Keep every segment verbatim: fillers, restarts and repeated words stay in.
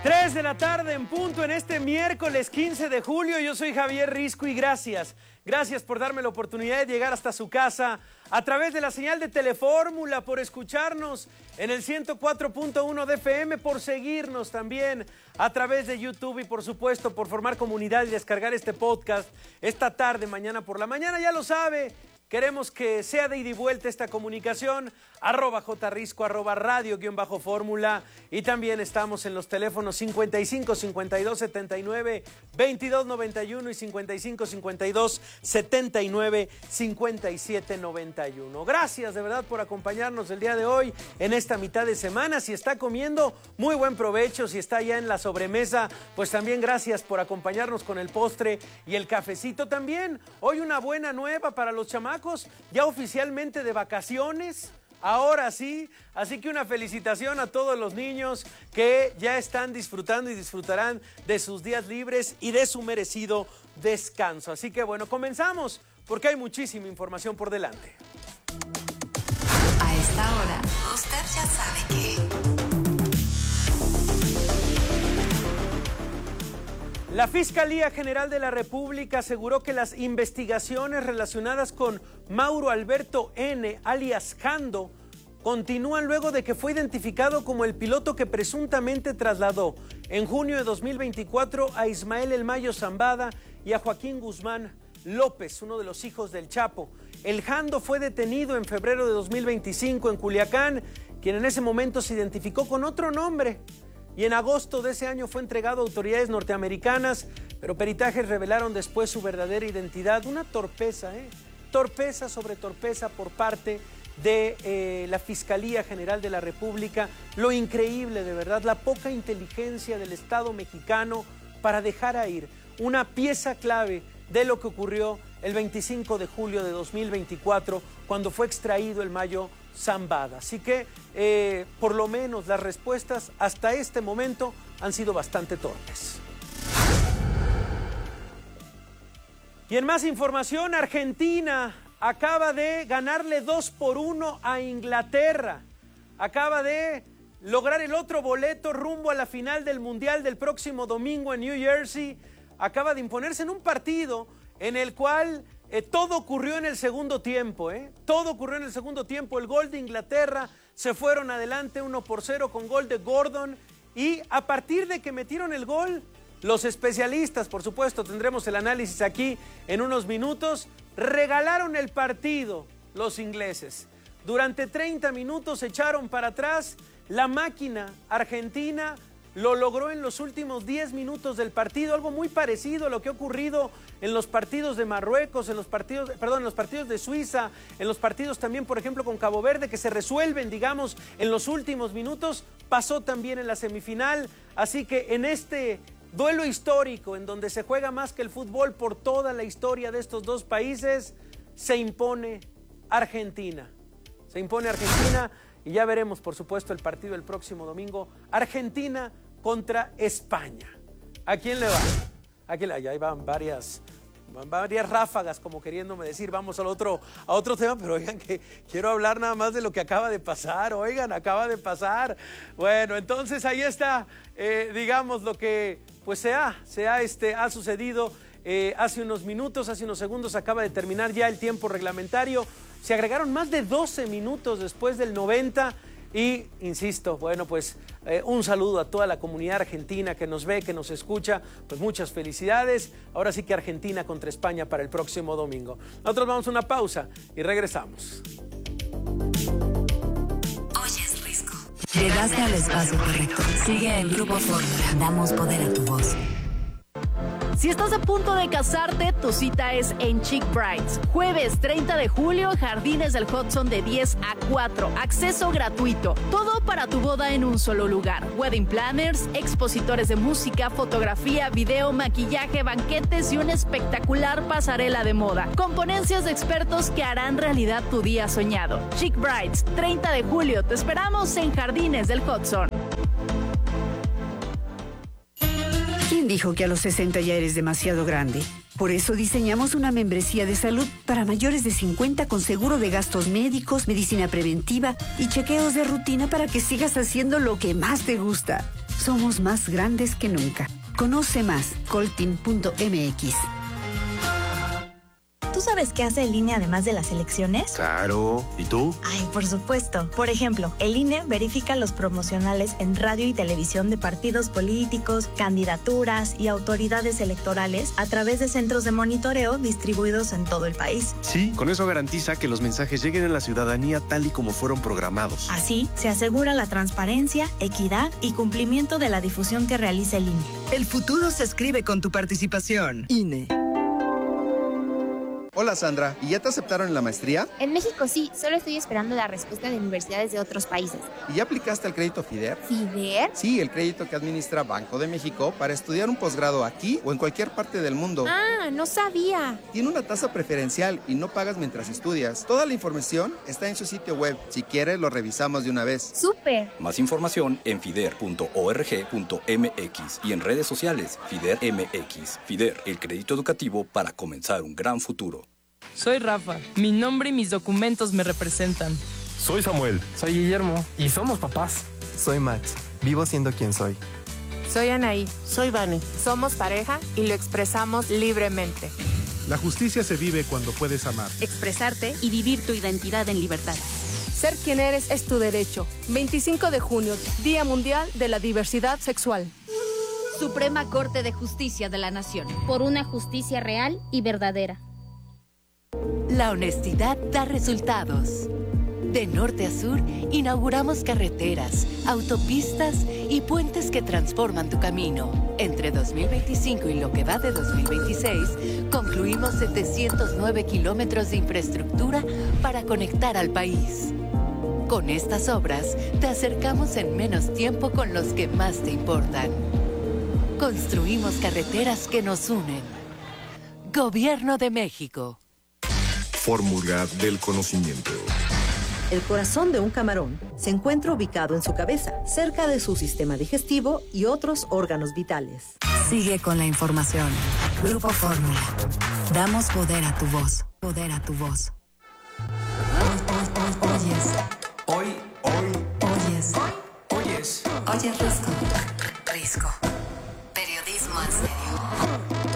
tres de la tarde en punto en este miércoles quince de julio. Yo soy Javier Risco y gracias. Gracias por darme la oportunidad de llegar hasta su casa a través de la señal de Telefórmula, por escucharnos en el ciento cuatro punto uno de F M, por seguirnos también a través de YouTube y por supuesto por formar comunidad y descargar este podcast esta tarde, mañana por la mañana. Ya lo sabe, queremos que sea de ida y vuelta esta comunicación, arroba jrisco, arroba radio guión bajo fórmula, y también estamos en los teléfonos cincuenta y cinco, cincuenta y dos, setenta y nueve, veintidós, noventa y uno y cincuenta y cinco, cincuenta y dos, setenta y nueve, cincuenta y siete, noventa y uno. Gracias de verdad por acompañarnos el día de hoy en esta mitad de semana. Si está comiendo, muy buen provecho. Si está ya en la sobremesa, pues también gracias por acompañarnos con el postre y el cafecito también. Hoy una buena nueva para los chamacos, ya oficialmente de vacaciones. Ahora sí, así que una felicitación a todos los niños que ya están disfrutando y disfrutarán de sus días libres y de su merecido descanso. Así que bueno, comenzamos porque hay muchísima información por delante. A esta hora, usted ya sabe que... La Fiscalía General de la República aseguró que las investigaciones relacionadas con Mauro Alberto N., alias Jando, continúan luego de que fue identificado como el piloto que presuntamente trasladó en junio de dos mil veinticuatro a Ismael El Mayo Zambada y a Joaquín Guzmán López, uno de los hijos del Chapo. El Jando fue detenido en febrero de dos mil veinticinco en Culiacán, quien en ese momento se identificó con otro nombre. Y en agosto de ese año fue entregado a autoridades norteamericanas, pero peritajes revelaron después su verdadera identidad. Una torpeza, ¿eh? Torpeza sobre torpeza por parte de eh, la Fiscalía General de la República. Lo increíble, de verdad, la poca inteligencia del Estado mexicano para dejar a ir una pieza clave de lo que ocurrió el veinticinco de julio de dos mil veinticuatro, cuando fue extraído el Mayo Zambada. Así que, eh, por lo menos, las respuestas hasta este momento han sido bastante torpes. Y en más información, Argentina acaba de ganarle dos por uno a Inglaterra. Acaba de lograr el otro boleto rumbo a la final del Mundial del próximo domingo en New Jersey. Acaba de imponerse en un partido en el cual eh, todo ocurrió en el segundo tiempo, ¿eh? Todo ocurrió en el segundo tiempo. El gol de Inglaterra, se fueron adelante uno por cero con gol de Gordon, y a partir de que metieron el gol, los especialistas, por supuesto, tendremos el análisis aquí en unos minutos, regalaron el partido los ingleses. Durante treinta minutos se echaron para atrás. La máquina argentina lo logró en los últimos diez minutos del partido, algo muy parecido a lo que ha ocurrido en los partidos de Marruecos, en los partidos, perdón, en los partidos de Suiza, en los partidos también, por ejemplo, con Cabo Verde, que se resuelven, digamos, en los últimos minutos. Pasó también en la semifinal, así que en este duelo histórico, en donde se juega más que el fútbol por toda la historia de estos dos países, se impone Argentina. Se impone Argentina y ya veremos, por supuesto, el partido el próximo domingo. Argentina contra España. ¿A quién le va? ¿A quién le va? Ya ahí van varias, van varias ráfagas, como queriéndome decir, vamos al otro, a otro tema, pero oigan que quiero hablar nada más de lo que acaba de pasar. Oigan, acaba de pasar. Bueno, entonces ahí está, eh, digamos, lo que pues se ha, se ha, este, ha sucedido eh, hace unos minutos, hace unos segundos. Acaba de terminar ya el tiempo reglamentario. Se agregaron más de doce minutos después del noventa. Y, insisto, bueno, pues eh, un saludo a toda la comunidad argentina que nos ve, que nos escucha. Pues muchas felicidades. Ahora sí que Argentina contra España para el próximo domingo. Nosotros vamos a una pausa y regresamos. Oyes Risco. Llegaste al espacio correcto. Sigue el Grupo Fórmula. Damos poder a tu voz. Si estás a punto de casarte, tu cita es en Chic Brides. Jueves treinta de julio, Jardines del Hudson de diez a cuatro. Acceso gratuito. Todo para tu boda en un solo lugar. Wedding planners, expositores de música, fotografía, video, maquillaje, banquetes y una espectacular pasarela de moda. Con ponencias de expertos que harán realidad tu día soñado. Chic Brides, treinta de julio. Te esperamos en Jardines del Hudson. ¿Quién dijo que a los sesenta ya eres demasiado grande? Por eso diseñamos una membresía de salud para mayores de cincuenta con seguro de gastos médicos, medicina preventiva y chequeos de rutina para que sigas haciendo lo que más te gusta. somos más grandes que nunca. Conoce más, coltin punto m x. ¿Tú sabes qué hace el I N E además de las elecciones? Claro. ¿Y tú? Ay, por supuesto. Por ejemplo, el I N E verifica los promocionales en radio y televisión de partidos políticos, candidaturas y autoridades electorales a través de centros de monitoreo distribuidos en todo el país. Sí, con eso garantiza que los mensajes lleguen a la ciudadanía tal y como fueron programados. Así, se asegura la transparencia, equidad y cumplimiento de la difusión que realiza el I N E. El futuro se escribe con tu participación. I N E. Hola Sandra, ¿y ya te aceptaron en la maestría? En México sí, solo estoy esperando la respuesta de universidades de otros países. ¿Y ya aplicaste al crédito FIDER? ¿FIDER? Sí, el crédito que administra Banco de México para estudiar un posgrado aquí o en cualquier parte del mundo. Ah, no sabía. Tiene una tasa preferencial y no pagas mientras estudias. Toda la información está en su sitio web. Si quieres, lo revisamos de una vez. ¡Súper! Más información en fider punto org punto m x y en redes sociales FIDER M X. FIDER, el crédito educativo para comenzar un gran futuro. Soy Rafa. Mi nombre y mis documentos me representan. Soy Samuel. Soy Guillermo. Y somos papás. Soy Max. Vivo siendo quien soy. Soy Anaí. Soy Vane. Somos pareja y lo expresamos libremente. La justicia se vive cuando puedes amar, expresarte y vivir tu identidad en libertad. Ser quien eres es tu derecho. veinticinco de junio, Día Mundial de la Diversidad Sexual. Suprema Corte de Justicia de la Nación. Por una justicia real y verdadera. La honestidad da resultados. De norte a sur, inauguramos carreteras, autopistas y puentes que transforman tu camino. Entre dos mil veinticinco y lo que va de dos mil veintiséis, concluimos setecientos nueve kilómetros de infraestructura para conectar al país. Con estas obras, te acercamos en menos tiempo con los que más te importan. Construimos carreteras que nos unen. Gobierno de México. Fórmula del conocimiento. El corazón de un camarón se encuentra ubicado en su cabeza, cerca de su sistema digestivo y otros órganos vitales. Sigue con la información. Grupo Fórmula. Damos poder a tu voz. Poder a tu voz. Oyes. Hoy, hoy. Oyes. Oyes. Oyes Risco. Risco. Periodismo en serio.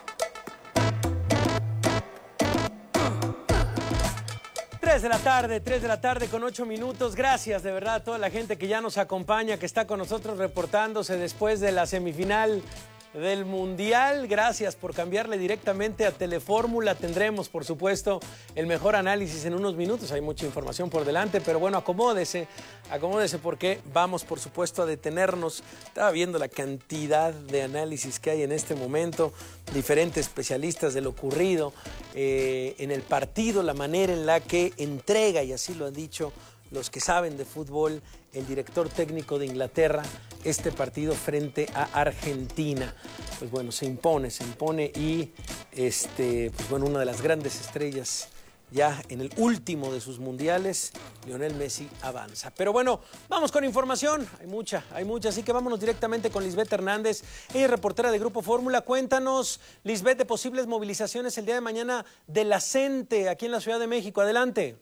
tres de la tarde, tres de la tarde con ocho minutos. Gracias de verdad a toda la gente que ya nos acompaña, que está con nosotros reportándose después de la semifinal del Mundial. Gracias por cambiarle directamente a Telefórmula. Tendremos, por supuesto, el mejor análisis en unos minutos. Hay mucha información por delante, pero bueno, acomódese, acomódese porque vamos, por supuesto, a detenernos. Estaba viendo la cantidad de análisis que hay en este momento, diferentes especialistas de lo ocurrido eh, en el partido, la manera en la que entrega, y así lo han dicho los que saben de fútbol, el director técnico de Inglaterra, este partido frente a Argentina. Pues bueno, se impone, se impone y este, pues bueno, una de las grandes estrellas ya en el último de sus mundiales, Lionel Messi avanza. Pero bueno, vamos con información, hay mucha, hay mucha, así que vámonos directamente con Lisbeth Hernández, ella es reportera de Grupo Fórmula. Cuéntanos, Lisbeth, de posibles movilizaciones el día de mañana de la CENTE aquí en la Ciudad de México. Adelante.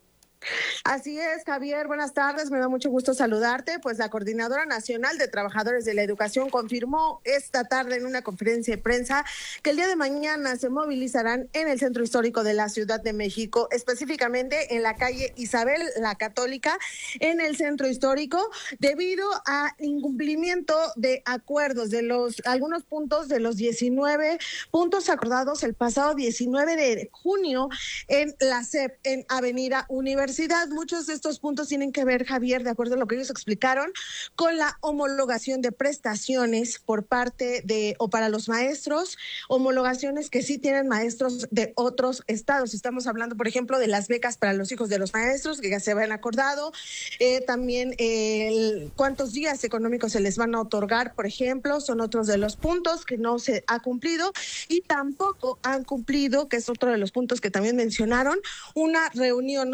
Así es, Javier, buenas tardes, me da mucho gusto saludarte. Pues la Coordinadora Nacional de Trabajadores de la Educación confirmó esta tarde en una conferencia de prensa que el día de mañana se movilizarán en el Centro Histórico de la Ciudad de México, específicamente en la calle Isabel la Católica, en el Centro Histórico, debido a incumplimiento de acuerdos de los algunos puntos de los diecinueve puntos acordados el pasado diecinueve de junio en la C E P, en Avenida Universidad. Muchos de estos puntos tienen que ver, Javier, de acuerdo a lo que ellos explicaron, con la homologación de prestaciones por parte de, o para los maestros, homologaciones que sí tienen maestros de otros estados. Estamos hablando, por ejemplo, de las becas para los hijos de los maestros, que ya se habían acordado, eh, también eh, el, cuántos días económicos se les van a otorgar, por ejemplo, son otros de los puntos que no se ha cumplido, y tampoco han cumplido, que es otro de los puntos que también mencionaron, una reunión, no se ha cumplido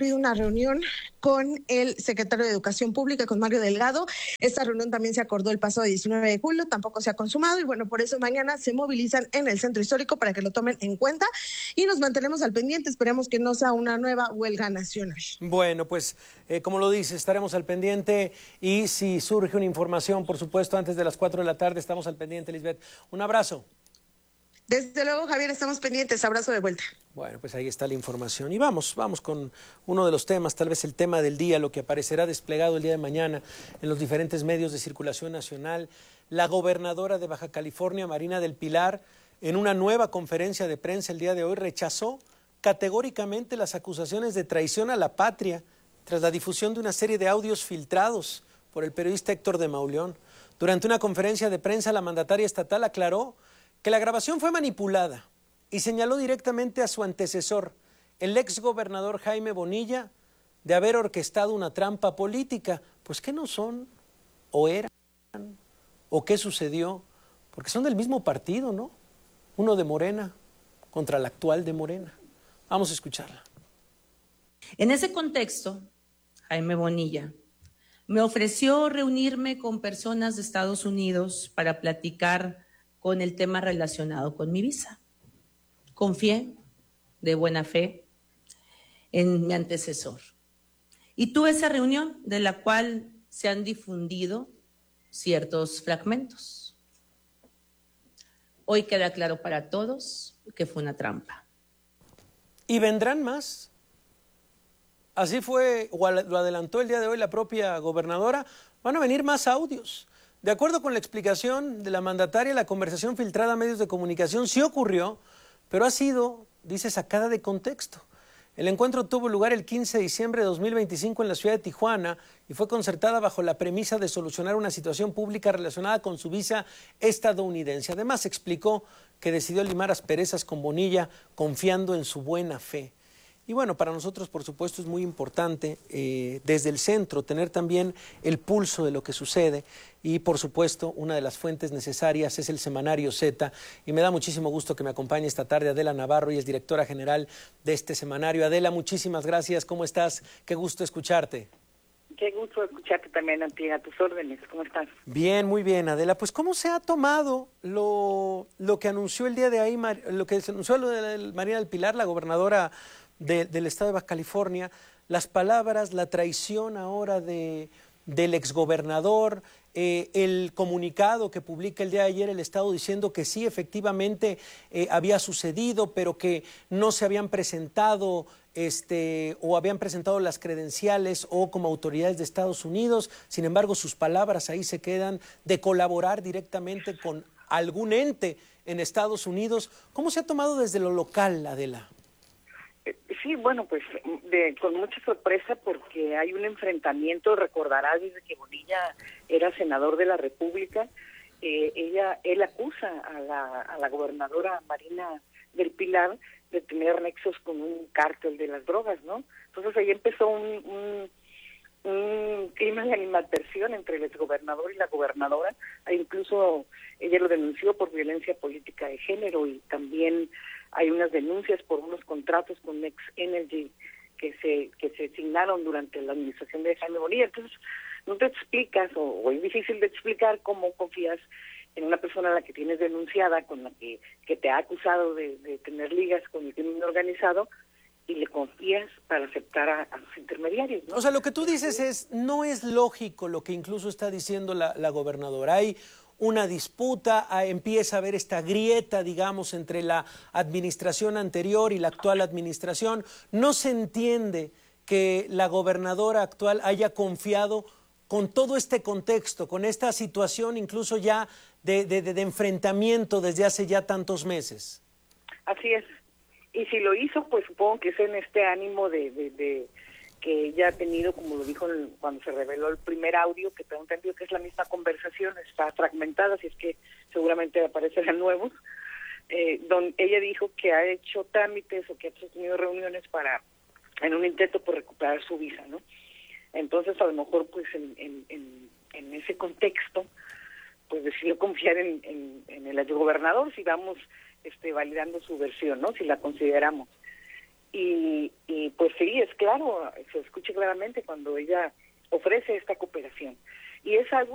habido una reunión con el secretario de Educación Pública, con Mario Delgado. Esta reunión también se acordó el pasado diecinueve de julio, tampoco se ha consumado y bueno, por eso mañana se movilizan en el centro histórico para que lo tomen en cuenta y nos mantenemos al pendiente. Esperemos que no sea una nueva huelga nacional. Bueno, pues eh, como lo dice, estaremos al pendiente y si surge una información, por supuesto, antes de las cuatro de la tarde, estamos al pendiente, Lisbeth. Un abrazo. Desde luego, Javier, estamos pendientes. Abrazo de vuelta. Bueno, pues ahí está la información. Y vamos, vamos con uno de los temas, tal vez el tema del día, lo que aparecerá desplegado el día de mañana en los diferentes medios de circulación nacional. La gobernadora de Baja California, Marina del Pilar, en una nueva conferencia de prensa el día de hoy, rechazó categóricamente las acusaciones de traición a la patria tras la difusión de una serie de audios filtrados por el periodista Héctor de Mauleón. Durante una conferencia de prensa, la mandataria estatal aclaró que la grabación fue manipulada y señaló directamente a su antecesor, el exgobernador Jaime Bonilla, de haber orquestado una trampa política. Pues ¿qué no son? ¿O eran? ¿O qué sucedió? Porque son del mismo partido, ¿no? Uno de Morena contra el actual de Morena. Vamos a escucharla. En ese contexto, Jaime Bonilla me ofreció reunirme con personas de Estados Unidos para platicar con el tema relacionado con mi visa. Confié de buena fe en mi antecesor. Y tuve esa reunión de la cual se han difundido ciertos fragmentos. Hoy queda claro para todos que fue una trampa. ¿Y vendrán más? Así fue, o lo adelantó el día de hoy la propia gobernadora, van a venir más audios. De acuerdo con la explicación de la mandataria, la conversación filtrada a medios de comunicación sí ocurrió, pero ha sido, dice, sacada de contexto. El encuentro tuvo lugar el quince de diciembre de dos mil veinticinco en la ciudad de Tijuana y fue concertada bajo la premisa de solucionar una situación pública relacionada con su visa estadounidense. Además, explicó que decidió limar asperezas con Bonilla confiando en su buena fe. Y bueno, para nosotros, por supuesto, es muy importante eh, desde el centro tener también el pulso de lo que sucede y, por supuesto, una de las fuentes necesarias es el Semanario Z y me da muchísimo gusto que me acompañe esta tarde Adela Navarro, y es directora general de este semanario. Adela, muchísimas gracias. ¿Cómo estás? Qué gusto escucharte. Qué gusto escucharte también, Anti, a tus órdenes. ¿Cómo estás? Bien, muy bien, Adela. Pues, ¿cómo se ha tomado lo, lo que anunció el día de ahí, lo que anunció lo de Marina del Pilar, la gobernadora De, del estado de Baja California, las palabras, la traición ahora de, del exgobernador, eh, el comunicado que publica el día de ayer el estado diciendo que sí, efectivamente eh, había sucedido, pero que no se habían presentado este, o habían presentado las credenciales o como autoridades de Estados Unidos? Sin embargo, sus palabras ahí se quedan de colaborar directamente con algún ente en Estados Unidos. ¿Cómo se ha tomado desde lo local, Adela? Sí, bueno, pues de, con mucha sorpresa porque hay un enfrentamiento, recordarás, desde que Bonilla era senador de la República, eh, ella, él acusa a la, a la gobernadora Marina del Pilar de tener nexos con un cártel de las drogas, ¿no? Entonces ahí empezó un, un, un clima de animadversión entre el exgobernador y la gobernadora, e incluso ella lo denunció por violencia política de género y también hay unas denuncias por unos contratos con Next Energy que se que se asignaron durante la administración de Jaime Bonilla. Entonces, no te explicas, o, o es difícil de explicar cómo confías en una persona a la que tienes denunciada, con la que, que te ha acusado de, de tener ligas con el crimen organizado, y le confías para aceptar a, a los intermediarios, ¿no? O sea, lo que tú dices es, no es lógico lo que incluso está diciendo la, la gobernadora. Hay una disputa, a, empieza a haber esta grieta, digamos, entre la administración anterior y la actual administración. No se entiende que la gobernadora actual haya confiado con todo este contexto, con esta situación incluso ya de, de, de, de enfrentamiento desde hace ya tantos meses. Así es. Y si lo hizo, pues supongo que es en este ánimo de... de, de que ella ha tenido, como lo dijo cuando se reveló el primer audio, que tengo entendido que es la misma conversación, está fragmentada, así es que seguramente aparecerán nuevos, eh, donde ella dijo que ha hecho trámites o que ha tenido reuniones para, en un intento por recuperar su visa, ¿no? Entonces, a lo mejor, pues, en, en, en, en ese contexto, pues decidió confiar en, en, en el exgobernador, si vamos este, validando su versión, ¿no? Si la consideramos. y, y pues sí, es claro, se escucha claramente cuando ella ofrece esta cooperación. Y es algo